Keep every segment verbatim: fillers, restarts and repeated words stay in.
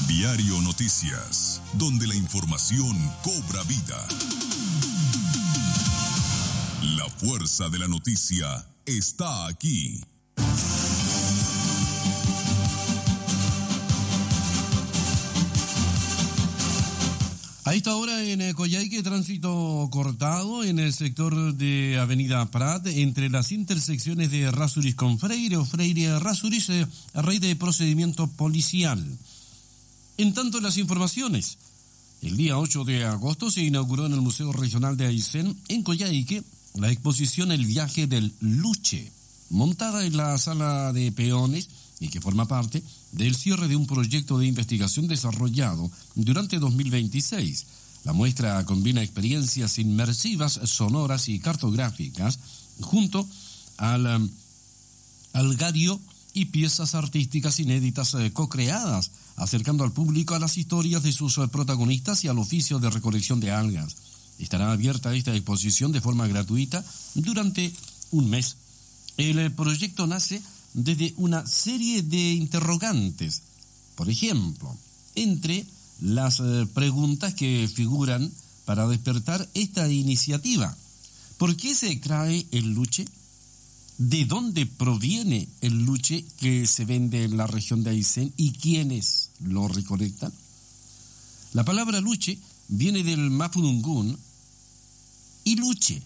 Diario Noticias, donde la información cobra vida. La fuerza de la noticia está aquí. A esta hora en Coyhaique, tránsito cortado en el sector de Avenida Prat, entre las intersecciones de Errázuriz con Freire o Freire Errázuriz, eh, a raíz de procedimiento policial. En tanto, las informaciones. El día ocho de agosto se inauguró en el Museo Regional de Aysén, en Coyhaique, la exposición El viaje del Luche, montada en la sala de peones y que forma parte del cierre de un proyecto de investigación desarrollado durante dos mil veintiséis. La muestra combina experiencias inmersivas, sonoras y cartográficas junto al um, algario y piezas artísticas inéditas eh, co-creadas, acercando al público a las historias de sus eh, protagonistas y al oficio de recolección de algas. Estará abierta esta exposición de forma gratuita durante un mes. El eh, proyecto nace desde una serie de interrogantes. Por ejemplo, entre las eh, preguntas que figuran para despertar esta iniciativa: ¿por qué se extrae el luche? ¿De dónde proviene el luche que se vende en la región de Aysén y quiénes lo recolectan? La palabra luche viene del mapudungún y luche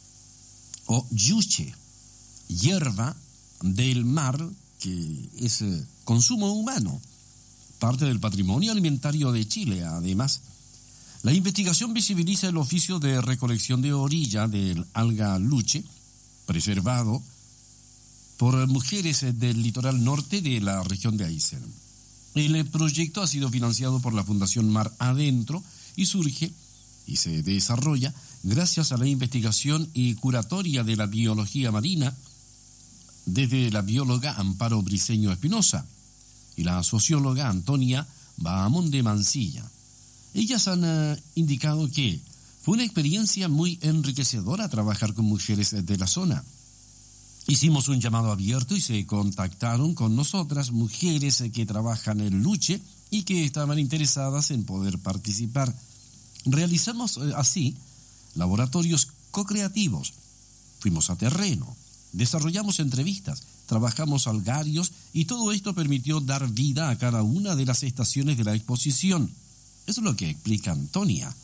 o yuche, hierba del mar que es eh, consumo humano, parte del patrimonio alimentario de Chile. Además, la investigación visibiliza el oficio de recolección de orilla del alga luche, preservado por mujeres del litoral norte de la región de Aysén. El proyecto ha sido financiado por la Fundación Mar Adentro y surge y se desarrolla gracias a la investigación y curatoria de la biología marina desde la bióloga Amparo Briceño Espinosa y la socióloga Antonia Bahamonde Mancilla. Ellas han uh, indicado que fue una experiencia muy enriquecedora trabajar con mujeres de la zona. Hicimos un llamado abierto y se contactaron con nosotras mujeres que trabajan en luche y que estaban interesadas en poder participar. Realizamos uh, así laboratorios co-creativos. Fuimos a terreno, desarrollamos entrevistas, trabajamos algarios y todo esto permitió dar vida a cada una de las estaciones de la exposición. Eso es lo que explica Antonia.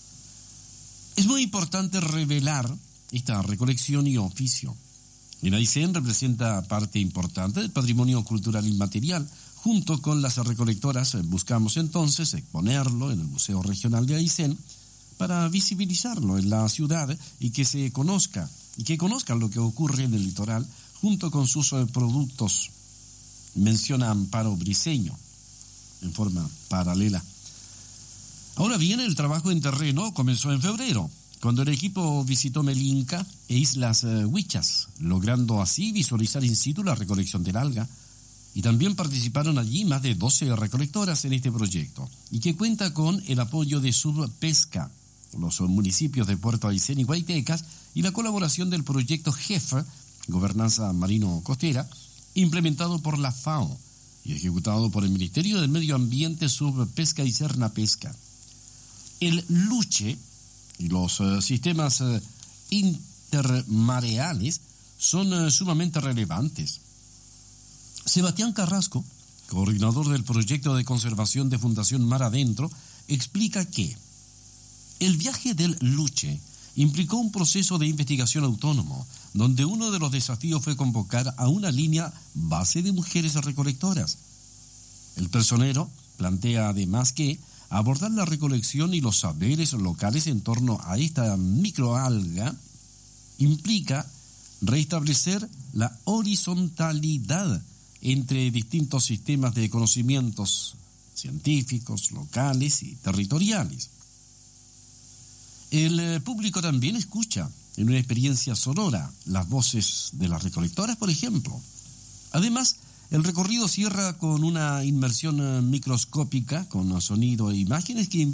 Es muy importante revelar esta recolección y oficio. En Aysén representa parte importante del patrimonio cultural inmaterial. Junto con las recolectoras buscamos entonces exponerlo en el Museo Regional de Aysén para visibilizarlo en la ciudad y que se conozca y que conozcan lo que ocurre en el litoral junto con sus eh, productos, menciona Amparo Briceño, en forma paralela. Ahora bien, el trabajo en terreno comenzó en febrero, cuando el equipo visitó Melinca e Islas eh, Huichas, logrando así visualizar in situ la recolección del alga, y también participaron allí más de doce recolectoras en este proyecto, y que cuenta con el apoyo de Subpesca, los municipios de Puerto Aysén y Guaytecas, y la colaboración del proyecto G E F, Gobernanza Marino-Costera, implementado por la FAO y ejecutado por el Ministerio del Medio Ambiente, Subpesca y Cernapesca. El luche y los uh, sistemas uh, intermareales son uh, sumamente relevantes. Sebastián Carrasco, coordinador del proyecto de conservación de Fundación Mar Adentro, explica que el viaje del luche implicó un proceso de investigación autónomo, donde uno de los desafíos fue convocar a una línea base de mujeres recolectoras. El personero plantea además que abordar la recolección y los saberes locales en torno a esta microalga implica restablecer la horizontalidad entre distintos sistemas de conocimientos científicos, locales y territoriales. El público también escucha en una experiencia sonora las voces de las recolectoras, por ejemplo. Además, el recorrido cierra con una inmersión microscópica con sonido e imágenes que